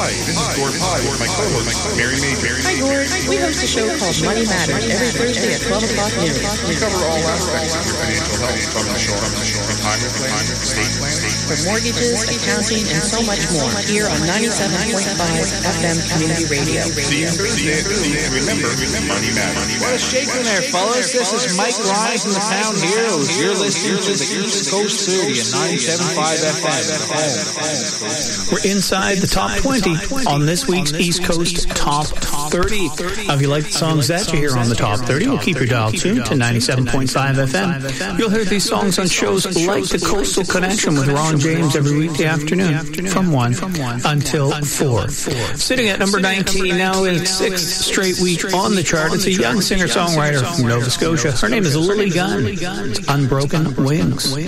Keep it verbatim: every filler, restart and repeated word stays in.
Hi, this is Gord Pye with my co-host, Mary Major. Hi, Gord. We host a show called Money Matters every Thursday at twelve o'clock noon. We cover all aspects of your financial health from insurance, retirement planning, estate planning, for mortgages, accounting, and so much more here on ninety-seven point five F M Community Radio. See you Thursday at noon, and remember, money matters. What a shaking there, fellas. This is Mike Ryan from the Town Heroes. You're listening to the East Coast thirty at ninety-seven point five F M. We're inside the top twenty on this week's East Coast Top thirty. If you like the songs that you hear on the Top thirty, we'll keep your dial tuned to ninety-seven point five F M. You'll hear these songs on shows like The Coastal Connection with Ron James every weekday afternoon from one until four. Sitting at number nineteen now in its sixth straight week on the chart, it's a young singer-songwriter from Nova Scotia. Her name is Lily Gunn. Unbroken Wings.